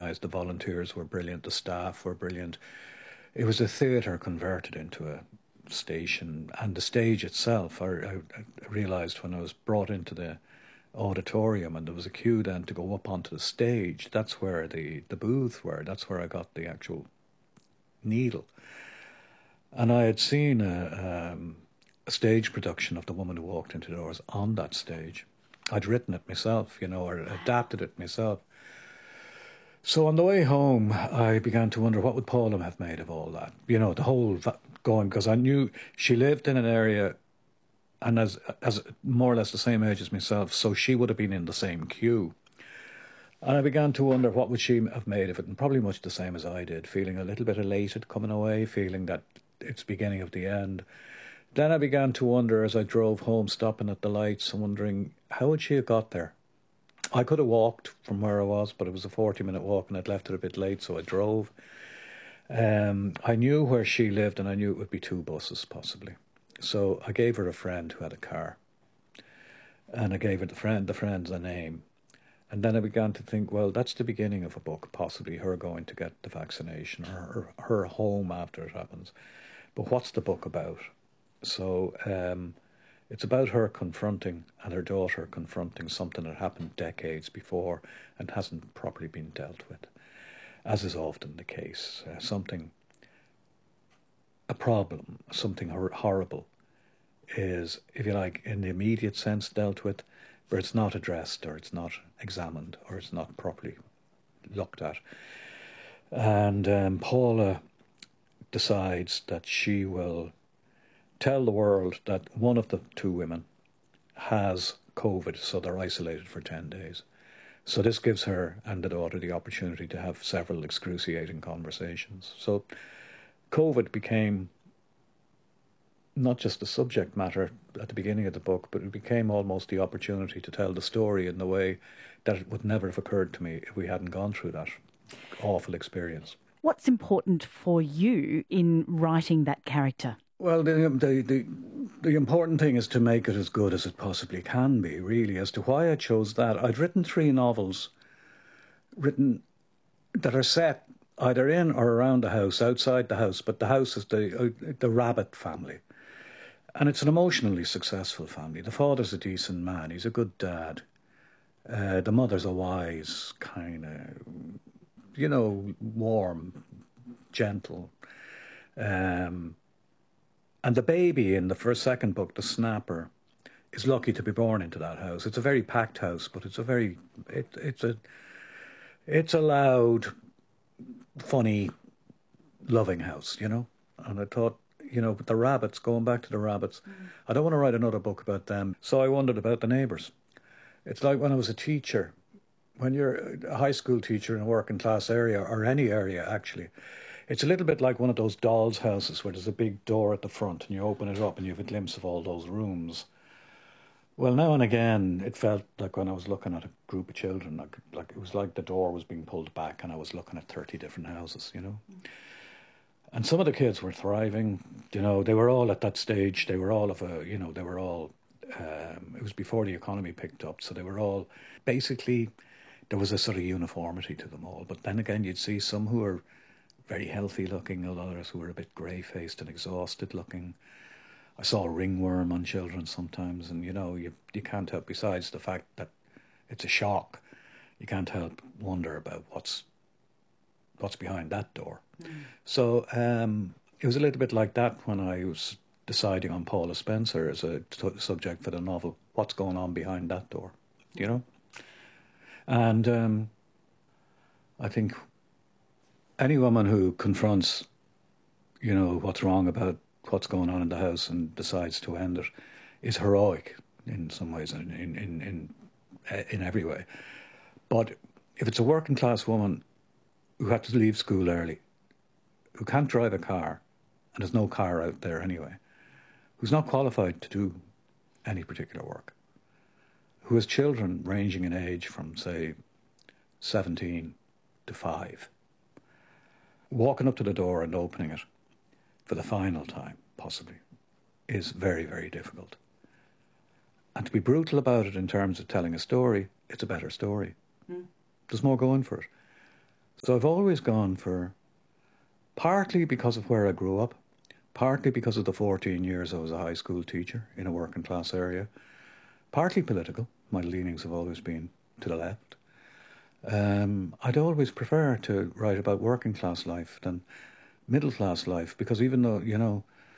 organised. The volunteers were brilliant. The staff were brilliant. It was a theatre converted into a station, and the stage itself, I realised when I was brought into the auditorium and there was a queue then to go up onto the stage, that's where the booths were. That's where I got the actual needle. And I had seen a stage production of The Woman Who Walked Into the Doors on that stage. I'd written it myself, or adapted it myself. So on the way home, I began to wonder, what would Paula have made of all that? The whole going, because I knew she lived in an area and as more or less the same age as myself, so she would have been in the same queue. And I began to wonder, what would she have made of it? And probably much the same as I did, feeling a little bit elated coming away, feeling that it's beginning of the end. Then I began to wonder as I drove home, stopping at the lights and wondering, how would she have got there? I could have walked from where I was, but it was a 40-minute walk and I'd left it a bit late, so I drove. I knew where she lived and I knew it would be 2 buses possibly. So I gave her a friend who had a car. And I gave her the friend's a name. And then I began to think, well, that's the beginning of a book, possibly her going to get the vaccination or her home after it happens. But what's the book about? So it's about her confronting, and her daughter confronting, something that happened decades before and hasn't properly been dealt with, as is often the case. A problem, something horrible is, if you like, in the immediate sense dealt with, but it's not addressed or it's not examined or it's not properly looked at. And Paula decides that she will tell the world that one of the 2 women has COVID, so they're isolated for 10 days. So this gives her and the daughter the opportunity to have several excruciating conversations. So COVID became not just the subject matter at the beginning of the book, but it became almost the opportunity to tell the story in the way that it would never have occurred to me if we hadn't gone through that awful experience. What's important for you in writing that character? Well, the important thing is to make it as good as it possibly can be, really. As to why I chose that, I'd written 3 novels that are set either in or around the house, outside the house, but the house is the Rabbit family. And it's an emotionally successful family. The father's a decent man. He's a good dad. The mother's a wise, kind of, warm, gentle. And the baby in the second book, the Snapper, is lucky to be born into that house. It's a very packed house, but it's a loud, funny, loving house, And I thought, with the rabbits, going back to the rabbits, I don't want to write another book about them. So I wondered about the neighbours. It's like when I was a teacher, when you're a high school teacher in a working class area, or any area actually, it's a little bit like one of those dolls' houses where there's a big door at the front and you open it up and you have a glimpse of all those rooms. Well, now and again, it felt like when I was looking at a group of children, like it was like the door was being pulled back and I was looking at 30 different houses, And some of the kids were thriving, they were all at that stage, they were all it was before the economy picked up, so they were all, basically, there was a sort of uniformity to them all. But then again, you'd see some who were very healthy looking, others who were a bit grey-faced and exhausted looking. I saw a ringworm on children sometimes, and you can't help, besides the fact that it's a shock, you can't help wonder about what's behind that door. So it was a little bit like that when I was deciding on Paula Spencer as a subject for the novel. What's going on behind that door, And I think any woman who confronts, what's wrong about what's going on in the house and decides to end it is heroic in some ways, in every way. But if it's a working class woman who had to leave school early, who can't drive a car, and there's no car out there anyway, who's not qualified to do any particular work, who has children ranging in age from, say, 17 to 5, walking up to the door and opening it for the final time, possibly, is very, very difficult. And to be brutal about it in terms of telling a story, it's a better story. There's more going for it. So I've always gone for, partly because of where I grew up, partly because of the 14 years I was a high school teacher in a working class area, partly political. My leanings have always been to the left. I'd always prefer to write about working class life than middle class life, because even though, you know,